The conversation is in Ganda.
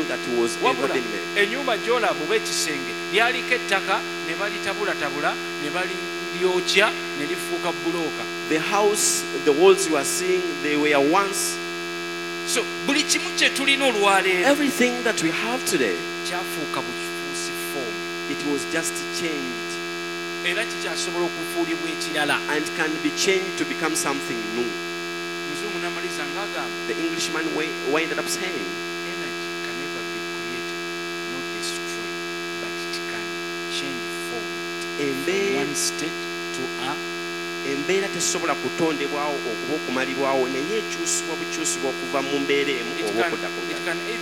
that was ever been made. Ennyumba gy'olaba oba ekisenge lyaliko ettaka ne balitabulatabula ne balyokya ne lifuuka bulooka. The house, the walls you are seeing, they were once. So buli kimu kye tulina olwaleero Everything that we have today, kyafuuka bufuusi foomu it was just changed era kikyasobola okufuulibwa ekirala. and can be changed to become something new. Muzungu n'amaliza ng'agamba The Englishman ended up saying, energy can never be created, not destroyed, but it can change form from one state to a. embeera tesobola kutondebwawo okuba okumalibwawo naye ekyusibwa bukyusibwa okuva mu mbeera emu oba okudda ku ndala.